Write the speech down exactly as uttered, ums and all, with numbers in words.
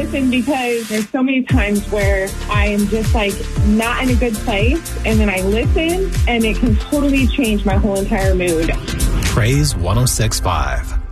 listen because there's so many times where I am just like not in a good place, and then I listen and it can totally change my whole entire mood. Praise one oh six point five.